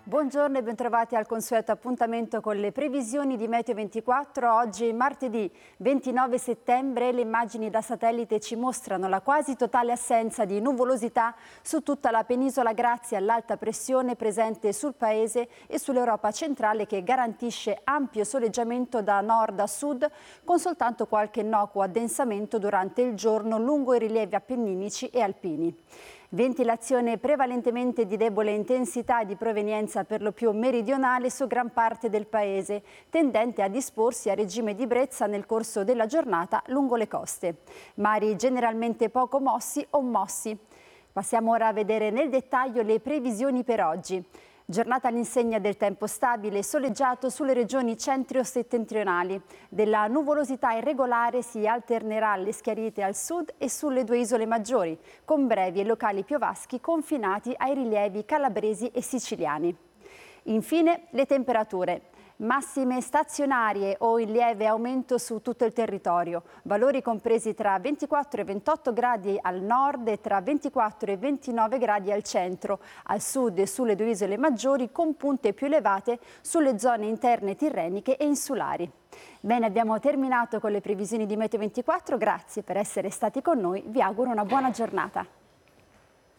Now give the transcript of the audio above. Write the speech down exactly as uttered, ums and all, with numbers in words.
Buongiorno e bentrovati al consueto appuntamento con le previsioni di Meteo ventiquattro. Oggi martedì ventinove settembre le immagini da satellite ci mostrano la quasi totale assenza di nuvolosità su tutta la penisola grazie all'alta pressione presente sul paese e sull'Europa centrale che garantisce ampio soleggiamento da nord a sud con soltanto qualche innocuo addensamento durante il giorno lungo i rilievi appenninici e alpini. Ventilazione prevalentemente di debole intensità di provenienza per lo più meridionale su gran parte del paese, tendente a disporsi a regime di brezza nel corso della giornata lungo le coste. Mari generalmente poco mossi o mossi. Passiamo ora a vedere nel dettaglio le previsioni per oggi. Giornata all'insegna del tempo stabile e soleggiato sulle regioni centro-settentrionali. Della nuvolosità irregolare si alternerà alle schiarite al sud e sulle due isole maggiori, con brevi e locali piovaschi confinati ai rilievi calabresi e siciliani. Infine, le temperature. Massime stazionarie o in lieve aumento su tutto il territorio, valori compresi tra ventiquattro e ventotto gradi al nord e tra ventiquattro e ventinove gradi al centro, al sud e sulle due isole maggiori con punte più elevate sulle zone interne tirreniche e insulari. Bene, abbiamo terminato con le previsioni di Meteo ventiquattro, grazie per essere stati con noi, vi auguro una buona giornata.